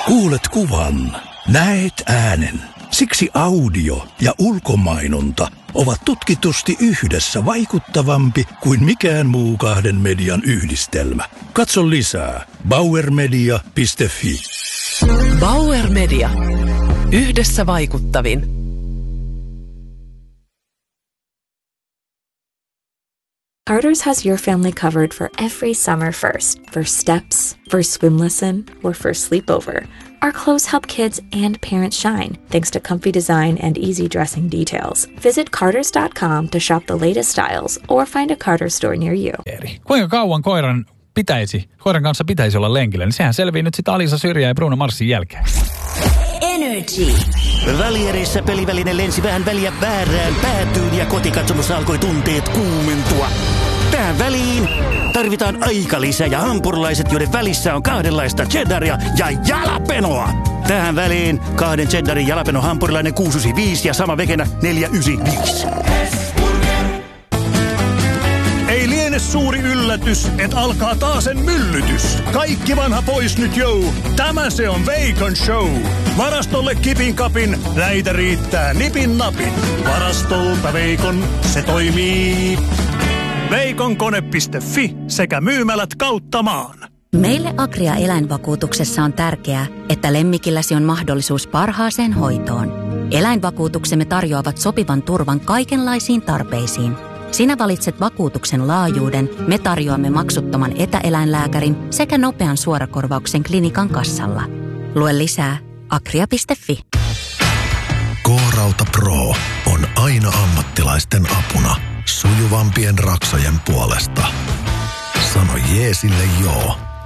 Kuulet kuvan, näet äänen. Siksi audio ja ulkomainonta ovat tutkitusti yhdessä vaikuttavampi kuin mikään muu kahden median yhdistelmä. Katso lisää bauermedia.fi. Bauer Media. Yhdessä vaikuttavin. Carter's has your family covered for every summer first. First steps, first swim lesson, or first sleepover. Our clothes help kids and parents shine, thanks to comfy design and easy dressing details. Visit Carters.com to shop the latest styles or find a Carter store near you. Kuinka kauan koiran kanssa pitäisi olla lenkillä, niin sehän selvii nyt sitten Alisa Syrjä ja Bruno Marsin jälkeen. Energy. Väliereissä peliväline lensi vähän väliä väärään päätyyn ja kotikatsomossa alkoi tunteet kuumentua. Tähän väliin tarvitaan aikalisä ja hampurilaiset, joiden välissä on kahdenlaista cheddaria ja jalapenoa. Tähän väliin 2 cheddarin jalapeno hampurilainen 695 ja sama vegenä 495. Ei liene suuri yllätys, että alkaa taasen myllytys. Kaikki vanha pois nyt jou. Tämä se on Veikon show. Varastolle kipin kapin, näitä riittää nipin napin. Varastolta Veikon, se toimii. Veikonkone.fi sekä myymälät kautta maan. Meille Agria eläinvakuutuksessa on tärkeää, että lemmikilläsi on mahdollisuus parhaaseen hoitoon. Eläinvakuutuksemme tarjoavat sopivan turvan kaikenlaisiin tarpeisiin. Sinä valitset vakuutuksen laajuuden, me tarjoamme maksuttoman etäeläinlääkärin sekä nopean suorakorvauksen klinikan kassalla. Lue lisää agria.fi. K-Rauta Pro on aina ammattilaisten apuna sujuvampien raksojen puolesta. Sano jee sille joo